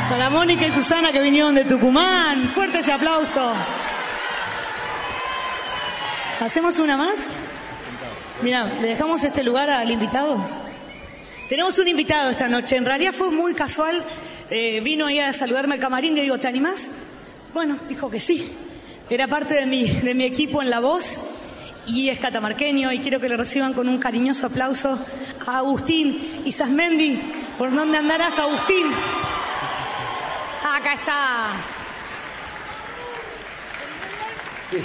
Para Mónica y Susana que vinieron de Tucumán. Fuerte ese aplauso. ¿Hacemos una más? Mirá, le dejamos este lugar al invitado. Tenemos un invitado esta noche. En realidad fue muy casual. Vino ahí a saludarme al camarín y le digo, ¿te animás? Bueno, dijo que sí. Era parte de mi equipo en La Voz y es catamarqueño y quiero que le reciban con un cariñoso aplauso a Agustín Izasmendi. ¿Por dónde andarás, Agustín? Acá está. Sí.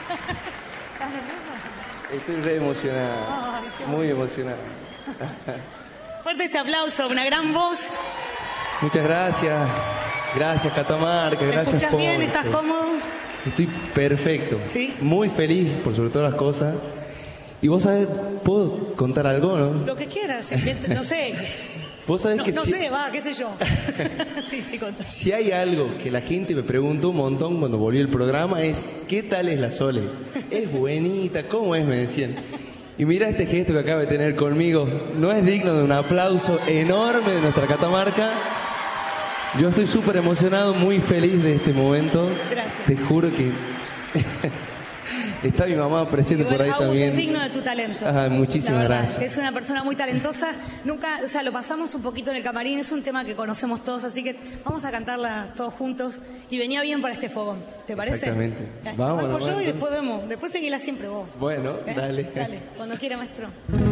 Estoy re emocionado. Muy emocionado. Fuerte ese aplauso, una gran voz. Muchas gracias. Gracias, Catamarca. ¿Te Gracias, escuchas bien? ¿Estás cómodo? Estoy perfecto. ¿Sí? Muy feliz por sobre todas las cosas. Y vos sabés, ¿puedo contar algo, no? Lo que quieras, no sé. Vos sabés que no si... sé, va, qué sé yo. Sí, contá. Si hay algo que la gente me preguntó un montón cuando volvió el programa es ¿qué tal es la Sole? Es buenita, ¿cómo es? Me decían. Y mira este gesto que acaba de tener conmigo. ¿No es digno de un aplauso enorme de nuestra Catamarca? Yo estoy súper emocionado, muy feliz de este momento. Gracias. Te juro que... Está mi mamá presente por ahí Agus, también. es digno de tu talento. Muchísimas gracias. Es una persona muy talentosa. Nunca, o sea, lo pasamos un poquito en el camarín. Es un tema que conocemos todos, así que vamos a cantarla todos juntos. Y venía bien para este fogón. ¿Te parece? Exactamente. Vamos Vamos yo y entonces. después vemos. Después seguirá siempre vos. Bueno, dale. Dale, cuando quiera, maestro.